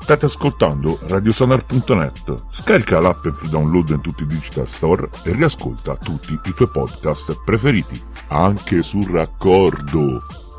State ascoltando radiosonar.net. Scarica l'app e free download in tutti i digital store e riascolta tutti i tuoi podcast preferiti, anche sul raccordo.